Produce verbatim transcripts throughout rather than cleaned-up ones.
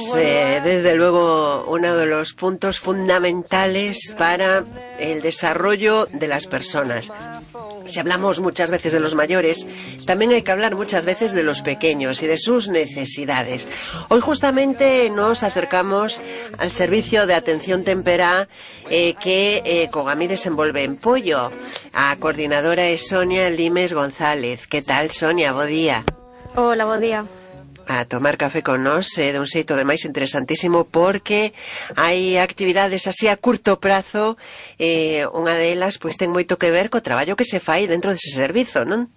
eh, desde luego uno de los puntos fundamentales para el desarrollo de las personas. Si hablamos muchas veces de los mayores, también hay que hablar muchas veces de los pequeños y de sus necesidades. Hoy justamente nos acercamos al servicio de atención temperá eh, que eh, Cogami desenvolve en Pollo. A coordinadora es Sonia Limes González. ¿Qué tal, Sonia? Bo día. Hola, bo día. A tomar café con nos eh, de un xeito de máis interesantísimo porque hai actividades así a curto prazo, eh, unha delas pois ten moito que ver co traballo que se fai dentro dese servizo, non?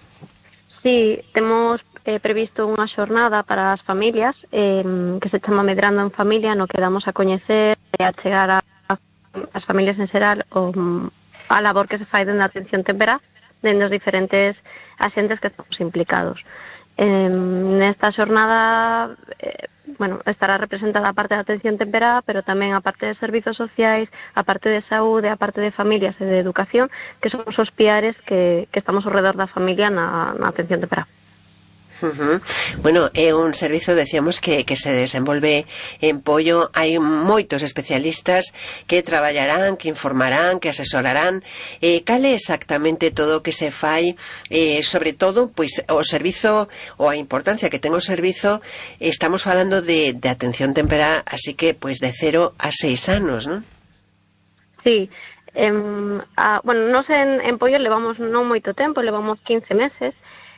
Sí, temos eh, previsto unha xornada para as familias eh, que se chama Medrando en Familia, no que damos a coñecer e a chegar a as familias en xeral o a labor que se fai dentro da atención temperá dentro dos diferentes axentes que estamos implicados. Eh, nesta xornada eh, bueno, estará representada a parte de atención temperá, pero tamén a parte de servizos sociais, a parte de saúde, a parte de familias e de educación, que son os piares que, que estamos ao redor da familia na, na atención temperá. Uh-huh. Bueno, é un servizo, decíamos, que, que se desenvolve en Pollo. Hai moitos especialistas que traballarán, que informarán, que asesorarán. Eh, cal é exactamente todo o que se fai, eh, sobre todo, pois, o servizo, ou a importancia que ten o servizo. Estamos falando de, de atención temperá, así que, pois, de cero a seis anos, non? Sí. Eh, a, bueno, nos en, en Pollo levamos non moito tempo, levamos quince meses,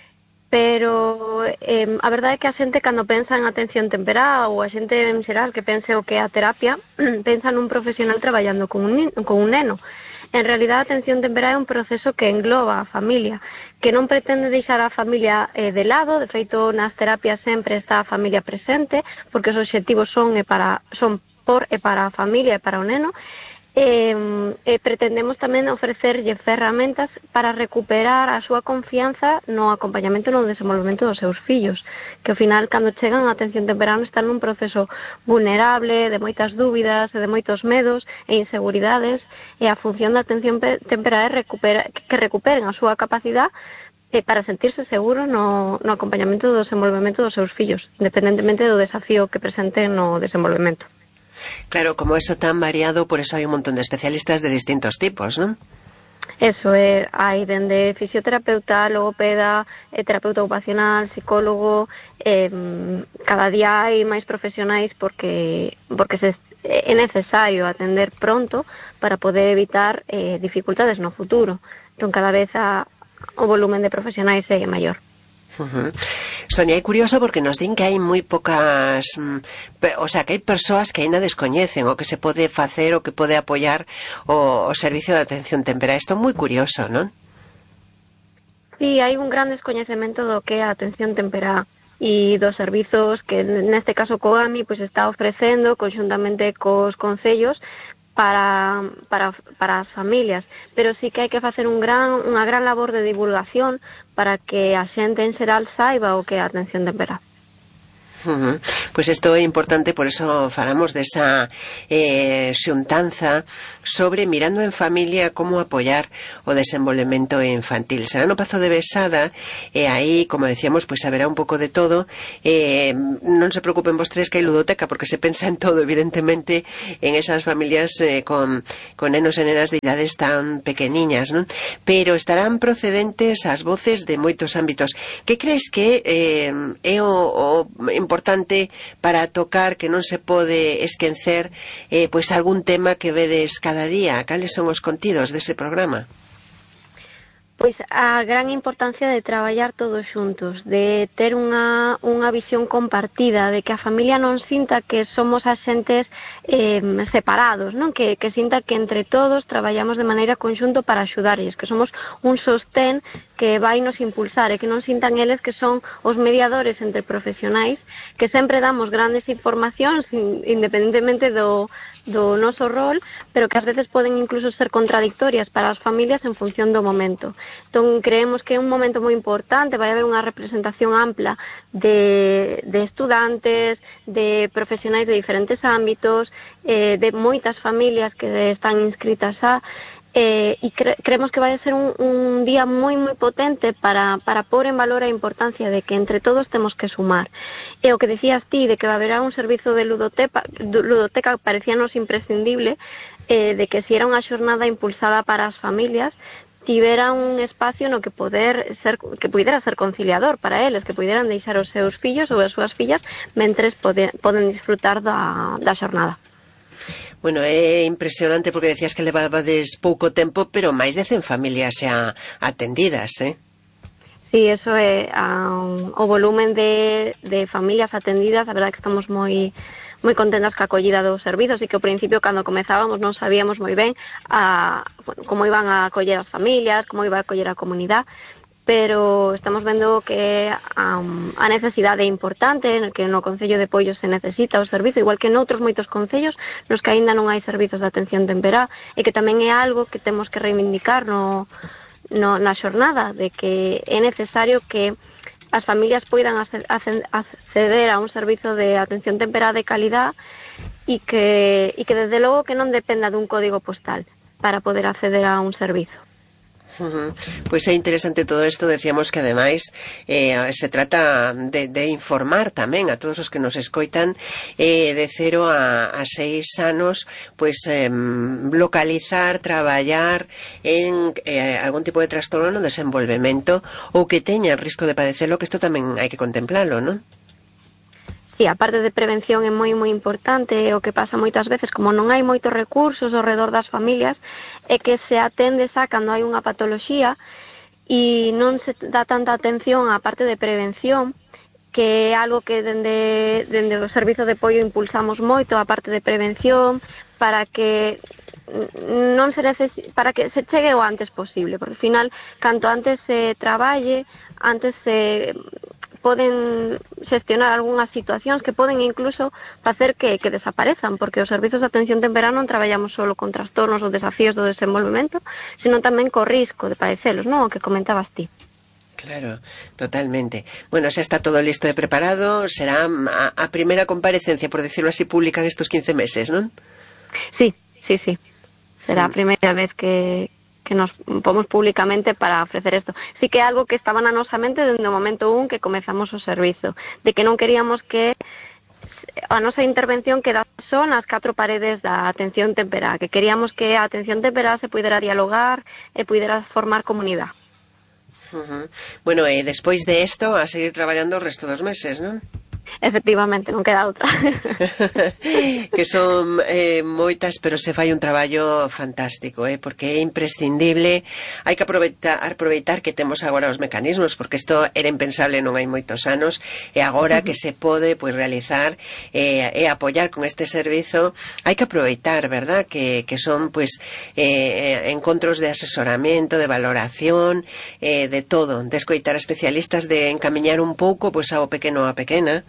pero eh, a verdade é que a xente cando pensa en atención temperá ou a xente en xeral que pense o que é a terapia pensa nun profesional traballando con un, con un neno. En realidad a atención temperá é un proceso que engloba a familia, que non pretende deixar a familia eh, de lado. De feito, nas terapias sempre está a familia presente, porque os obxectivos son, e para, son por e para a familia e para o neno. Eh, eh, pretendemos tamén ofrecerlle ferramentas para recuperar a súa confianza no acompañamento e no desenvolvemento dos seus fillos, que ao final, cando chegan a atención temperá, están nun proceso vulnerable, de moitas dúbidas e de moitos medos e inseguridades, e a función da atención temperá é recupera, que recuperen a súa capacidade eh, para sentirse seguros no, no acompañamento do desenvolvemento dos seus fillos, independentemente do desafío que presenten no desenvolvemento. Claro, como eso tan variado, por eso hai un montón de especialistas de distintos tipos, non? Eso é, hai dende fisioterapeuta, logopeda, eh, terapeuta ocupacional, psicólogo, eh, cada día hai máis profesionais porque porque se, é necesario atender pronto para poder evitar eh, dificultades no futuro. Entón, cada vez a, o volumen de profesionais é maior. Uh-huh. Sonia, é curioso porque nos din que hai moi pocas mm, pe, o sea, que hai persoas que ainda descoñecen o que se pode facer o que pode apoiar o, o servicio de atención temperá. Isto é moi curioso, non? Sí, hai un gran descoñecemento do que é a atención temperá e dos servizos que neste caso Cogami pois, está ofrecendo conxuntamente cos concellos para, para, para as familias, pero sí que hai que facer un gran, unha gran labor de divulgación para que a xente en xeral saiba o que é a atención temperá. Uh-huh. Pois isto é importante, por eso falamos desa eh, xuntanza sobre mirando en familia como apoiar o desenvolvemento infantil. Será no Pazo de Besada e aí, como decíamos, pois haberá un pouco de todo. Eh, non se preocupen vostedes que hai ludoteca, porque se pensa en todo, evidentemente, en esas familias eh, con, con nenos e nenas de idades tan pequeniñas, non? Pero estarán procedentes as voces de moitos ámbitos. Que crees que eh, é o, o importante para tocar, que non se pode esquecer, eh, pois algún tema que vedes cada día? Cales son os contidos dese programa? Pois a gran importancia de traballar todos xuntos, de ter unha, unha visión compartida, de que a familia non sinta que somos axentes eh, separados, non? Que, que sinta que entre todos traballamos de maneira conxunto para axudarlles, que somos un sostén que vai nos impulsar e que non sintan eles que son os mediadores entre profesionais, que sempre damos grandes informacións independentemente do, do noso rol, pero que ás veces poden incluso ser contradictorias para as familias en función do momento. Entón, creemos que é un momento moi importante, vai haber unha representación ampla de, de estudantes, de profesionais de diferentes ámbitos, eh, de moitas familias que están inscritas a, Eh, e cre creemos que vai ser un, un día moi moi potente para, para pôr en valor a importancia de que entre todos temos que sumar. E o que decías ti, de que haberá un servizo de ludoteca, ludoteca parecíanos imprescindible, eh, de que si era unha xornada impulsada para as familias, tivera un espacio no que poder ser, que pudera ser conciliador para eles, que puderan deixar os seus fillos ou as súas fillas mentres pode, poden disfrutar da, da xornada. Bueno, é impresionante porque decías que levabades pouco tempo, pero máis de cen familias xa atendidas, eh? Sí, eso é um, o volumen de, de familias atendidas. A verdade que estamos moi moi contentas ca acollida dos servizos, e que ao principio, cando comezábamos, non sabíamos moi ben a, bueno, como iban a acoller as familias, como iba a acoller a comunidade, pero estamos vendo que um, a necesidade é importante, que no Concello de Poio se necesita o servizo, igual que noutros moitos concellos nos que aínda non hai servizos de atención temperá, e que tamén é algo que temos que reivindicar no, no, na xornada, de que é necesario que as familias poidan acceder a un servizo de atención temperá de calidad, e que, e que desde logo que non dependa dun código postal para poder acceder a un servizo. Uh-huh. Pois é interesante todo isto. Decíamos que ademais eh, se trata de, de informar tamén a todos os que nos escoitan, eh, de cero a, a seis anos, pois eh, localizar, traballar en eh, algún tipo de trastorno no desenvolvemento ou que teña risco de padecelo, que isto tamén hai que contemplalo, non? Sí, a parte de prevención é moi moi importante. O que pasa moitas veces, como non hai moitos recursos ao redor das familias, é que se atende xa cando hai unha patoloxía e non se dá tanta atención á parte de prevención, que é algo que dende, dende o Servizo de Apoio impulsamos moito, a parte de prevención, para que non se necesi para que se chegue o antes posible, porque ao final, canto antes se traballe, antes se poden xestionar algunhas situacións que poden incluso facer que, que desaparezan, porque os servizos de atención temperá non traballamos solo con trastornos ou desafíos do desenvolvemento, senón tamén co risco de padecelos, non? O que comentabas ti. Claro, totalmente. Bueno, xa está todo listo e preparado. Será a, a primeira comparecencia, por decirlo así, pública en estos quince meses, non? Sí, sí, sí. Será a primeira vez que que nos pomos públicamente para ofrecer isto. Sí que é algo que estaba na nosa mente desde o momento un que comezamos o servizo, de que non queríamos que a nosa intervención quedase só nas catro paredes da atención temperá, que queríamos que a atención temperá se pudera dialogar e pudera formar comunidade. Uh-huh. Bueno, e despois de isto a seguir traballando o resto dos meses, non? Efectivamente, non queda outra. Que son eh, moitas, pero se fai un traballo fantástico, eh, porque é imprescindible. Hai que aproveitar, aproveitar que temos agora os mecanismos, porque isto era impensable non hai moitos anos, e agora uh-huh. que se pode pois, realizar eh, e apoiar con este servizo, hai que aproveitar, verdad, que, que son pois eh, encontros de asesoramento, de valoración, eh, de todo, de escoitar a especialistas, de encamiñar un pouco pois ao pequeno a pequena.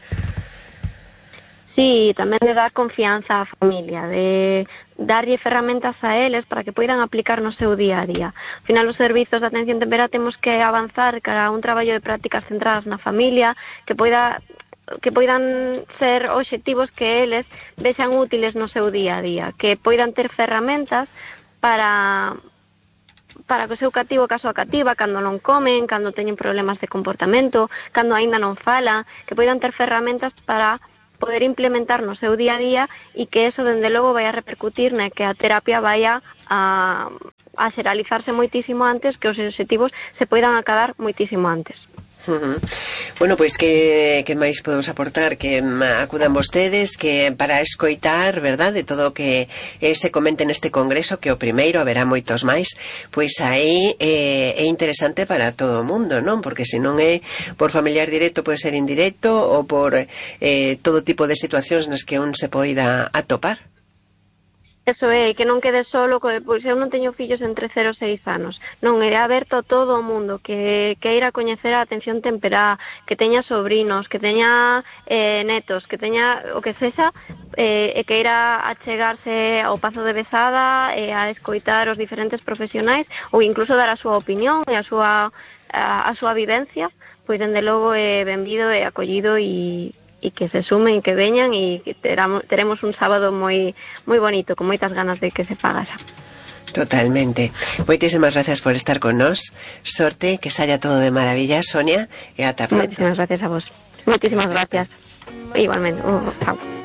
Sí, tamén de dar confianza á familia, de darlle ferramentas a eles para que poidan aplicar no seu día a día. Ao final, os servizos de atención temperá temos que avanzar cara a un traballo de prácticas centradas na familia, que poida que poidan ser obxectivos que eles vexan útiles no seu día a día, que poidan ter ferramentas para para que o seu cativo, caso a cativa, cando non comen, cando teñen problemas de comportamento, cando aínda non falan, que poidan ter ferramentas para poder implementar no seu día a día, e que eso, dende logo, vai a repercutir na que a terapia vai a, a xeralizarse moitísimo antes, que os obxectivos se poidan acadar moitísimo antes. Uh-huh. Bueno, pois que, que máis podemos aportar? Que acudan vostedes, que para escoitar, verdad, de todo o que eh, se comente neste congreso, que o primeiro, haberá moitos máis, pois aí eh, é interesante para todo o mundo, non? Porque se non é por familiar directo, pode ser indirecto, ou por eh, todo tipo de situacións nas que un se poida atopar. Eso é, que non quede solo, pois eu non teño fillos entre cero e seis anos, non, é aberto a todo o mundo, que queira coñecer a atención temperá, que teña sobrinos, que teña eh, netos, que teña o que sexa, eh, e queira achegarse ao Pazo de Bezada, e a escoitar os diferentes profesionais, ou incluso dar a súa opinión e a súa, a, a súa vivencia, pois dende logo é benvido e acollido, e e que se sumen, que veñan, e que teramos, teremos un sábado moi moi bonito, con moitas ganas de que se faga xa. Totalmente. Moitísimas gracias por estar con nós. Sorte, que saia todo de maravilla, Sonia, e ata pronto. Moitísimas gracias a vos. Moitísimas gracias. Igualmente. Uh, chao.